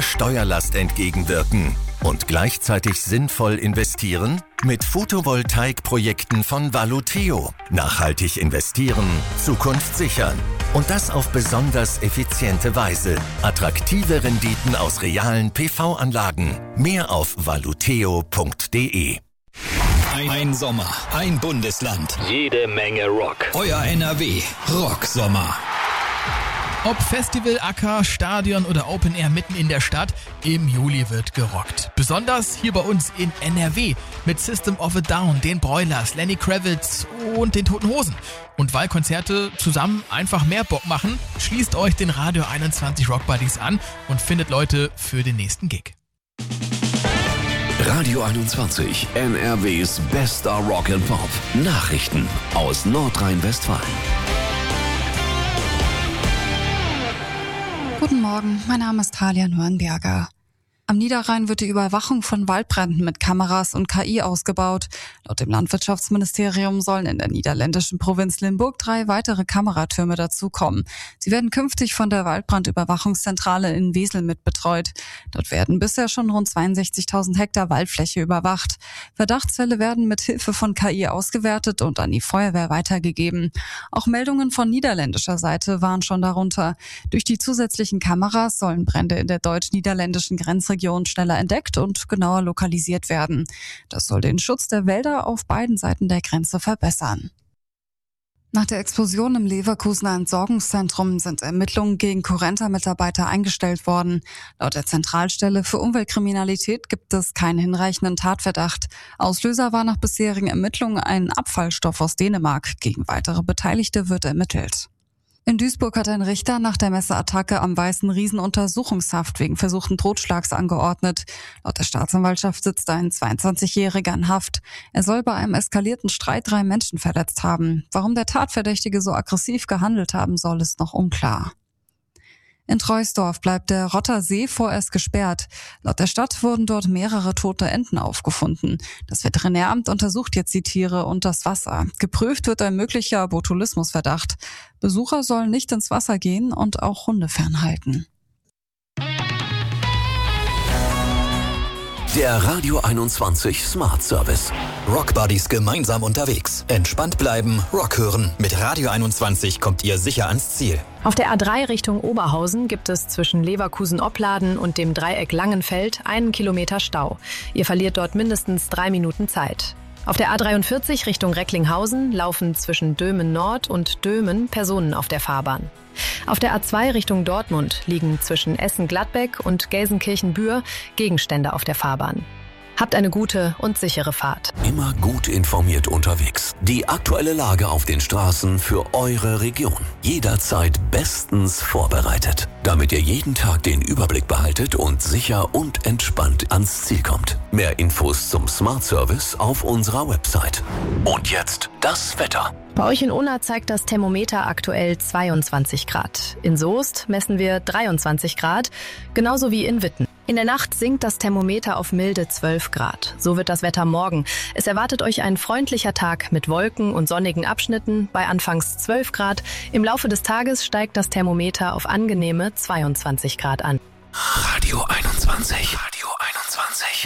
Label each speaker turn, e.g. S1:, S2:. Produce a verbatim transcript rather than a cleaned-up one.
S1: Steuerlast entgegenwirken und gleichzeitig sinnvoll investieren? Mit Photovoltaikprojekten von Valuteo. Nachhaltig investieren, Zukunft sichern. Und das auf besonders effiziente Weise. Attraktive Renditen aus realen P V-Anlagen. Mehr auf valuteo punkt de.
S2: Ein, ein Sommer, ein Bundesland.
S3: Jede Menge Rock.
S2: Euer N R W Rocksommer.
S4: Ob Festival, Acker, Stadion oder Open Air mitten in der Stadt, im Juli wird gerockt. Besonders hier bei uns in N R W mit System of a Down, den Broilers, Lenny Kravitz und den Toten Hosen. Und weil Konzerte zusammen einfach mehr Bock machen, schließt euch den Radio einundzwanzig Rock Buddies an und findet Leute für den nächsten Gig.
S5: Radio einundzwanzig, N R Ws bester Rock and Pop. Nachrichten aus Nordrhein-Westfalen.
S6: Guten Morgen, mein Name ist Talia Nürnberger. Am Niederrhein wird die Überwachung von Waldbränden mit Kameras und K I ausgebaut. Laut dem Landwirtschaftsministerium sollen in der niederländischen Provinz Limburg drei weitere Kameratürme dazukommen. Sie werden künftig von der Waldbrandüberwachungszentrale in Wesel mitbetreut. Dort werden bisher schon rund zweiundsechzigtausend Hektar Waldfläche überwacht. Verdachtsfälle werden mit Hilfe von K I ausgewertet und an die Feuerwehr weitergegeben. Auch Meldungen von niederländischer Seite waren schon darunter. Durch die zusätzlichen Kameras sollen Brände in der deutsch-niederländischen Grenzregion schneller entdeckt und genauer lokalisiert werden. Das soll den Schutz der Wälder auf beiden Seiten der Grenze verbessern. Nach der Explosion im Leverkusener Entsorgungszentrum sind Ermittlungen gegen Currenta-Mitarbeiter eingestellt worden. Laut der Zentralstelle für Umweltkriminalität gibt es keinen hinreichenden Tatverdacht. Auslöser war nach bisherigen Ermittlungen ein Abfallstoff aus Dänemark. Gegen weitere Beteiligte wird ermittelt. In Duisburg hat ein Richter nach der Messerattacke am Weißen Riesen Untersuchungshaft wegen versuchten Totschlags angeordnet. Laut der Staatsanwaltschaft sitzt ein zweiundzwanzigjähriger in Haft. Er soll bei einem eskalierten Streit drei Menschen verletzt haben. Warum der Tatverdächtige so aggressiv gehandelt haben soll, ist noch unklar. In Troisdorf bleibt der Rotter See vorerst gesperrt. Laut der Stadt wurden dort mehrere tote Enten aufgefunden. Das Veterinäramt untersucht jetzt die Tiere und das Wasser. Geprüft wird ein möglicher Botulismusverdacht. Besucher sollen nicht ins Wasser gehen und auch Hunde fernhalten.
S5: Der Radio einundzwanzig Smart Service.
S2: Rock Buddies gemeinsam unterwegs. Entspannt bleiben, Rock hören. Mit Radio einundzwanzig kommt ihr sicher ans Ziel.
S7: Auf der A drei Richtung Oberhausen gibt es zwischen Leverkusen-Opladen und dem Dreieck Langenfeld einen Kilometer Stau. Ihr verliert dort mindestens drei Minuten Zeit. Auf der A dreiundvierzig Richtung Recklinghausen laufen zwischen Dömen Nord und Dömen Personen auf der Fahrbahn. Auf der A zwei Richtung Dortmund liegen zwischen Essen-Gladbeck und Gelsenkirchen-Bühr Gegenstände auf der Fahrbahn. Habt eine gute und sichere Fahrt.
S5: Immer gut informiert unterwegs. Die aktuelle Lage auf den Straßen für eure Region. Jederzeit bestens vorbereitet, damit ihr jeden Tag den Überblick behaltet und sicher und entspannt ans Ziel kommt. Mehr Infos zum Smart Service auf unserer Website. Und jetzt das Wetter.
S7: Bei euch in Unna zeigt das Thermometer aktuell zweiundzwanzig Grad. In Soest messen wir dreiundzwanzig Grad, genauso wie in Witten. In der Nacht sinkt das Thermometer auf milde zwölf Grad. So wird das Wetter morgen. Es erwartet euch ein freundlicher Tag mit Wolken und sonnigen Abschnitten bei anfangs zwölf Grad. Im Laufe des Tages steigt das Thermometer auf angenehme zweiundzwanzig Grad an.
S5: Radio einundzwanzig. Radio einundzwanzig.